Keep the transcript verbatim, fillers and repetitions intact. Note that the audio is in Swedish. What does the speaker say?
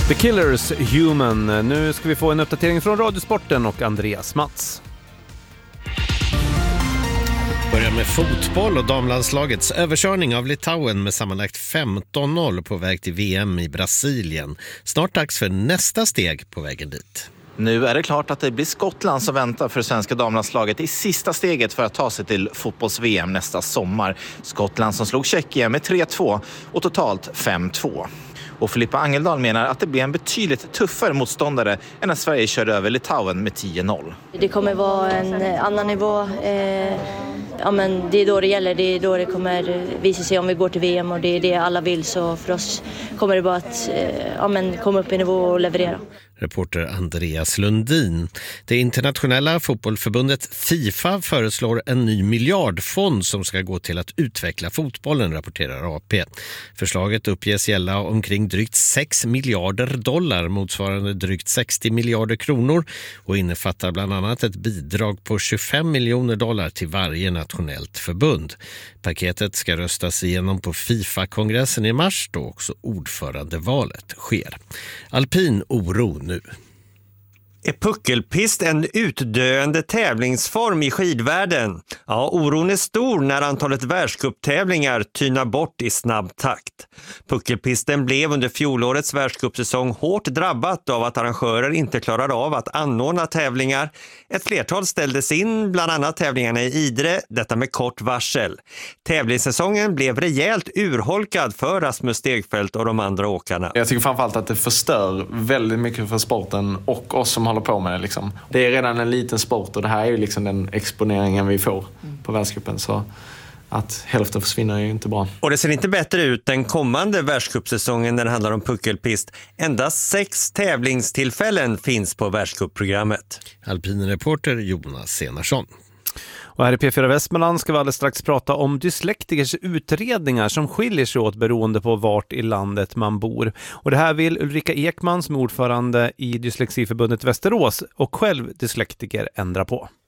The Killers, Human. Nu ska vi få en uppdatering från Radiosporten och Andreas Mats. Börjar med fotboll och damlandslagets överkörning av Litauen med sammanlagt femton noll på väg till V M i Brasilien. Snart dags för nästa steg på vägen dit. Nu är det klart att det blir Skottland som väntar för det svenska damlandslaget i sista steget för att ta sig till fotbolls-V M nästa sommar. Skottland som slog Tjeckien med tre två och totalt fem två. Och Filippa Angeldal menar att det blir en betydligt tuffare motståndare än när Sverige körde över Litauen med tio noll. Det kommer vara en annan nivå. Eh, ja, men det är då det gäller. Det är då det kommer visa sig om vi går till V M och det är det alla vill. Så för oss kommer det bara att eh, ja, men komma upp i nivå och leverera. Reporter Andreas Lundin. Det internationella fotbollförbundet FIFA föreslår en ny miljardfond som ska gå till att utveckla fotbollen, rapporterar A P. Förslaget uppges gälla omkring drygt sex miljarder dollar, motsvarande drygt sextio miljarder kronor, och innefattar bland annat ett bidrag på tjugofem miljoner dollar till varje nationellt förbund. Paketet ska röstas igenom på FIFA-kongressen i mars, då också ordförandevalet sker. Alpin oro nu. Är puckelpist en utdöende tävlingsform i skidvärlden? Ja, oron är stor när antalet världscuptävlingar tynar bort i snabb takt. Puckelpisten blev under fjolårets världscupsäsong hårt drabbat av att arrangörer inte klarade av att anordna tävlingar. Ett flertal ställdes in, bland annat tävlingarna i Idre, detta med kort varsel. Tävlingssäsongen blev rejält urholkad för Rasmus Stegfeldt och de andra åkarna. Jag tycker framförallt att det förstör väldigt mycket för sporten och oss som håller på med det. Liksom. Det är redan en liten sport och det här är ju liksom den exponeringen vi får på världscupen, så att hälften försvinner är ju inte bra. Och det ser inte bättre ut den kommande världscupsäsongen när det handlar om puckelpist. Endast sex tävlingstillfällen finns på världscupprogrammet. Alpinreporter Jonas Senarsson. Och här i P fyra Västmanland ska vi alldeles strax prata om dyslektikers utredningar som skiljer sig åt beroende på vart i landet man bor. Och det här vill Ulrika Ekman, som är ordförande i Dyslexiförbundet Västerås och själv dyslektiker, ändra på.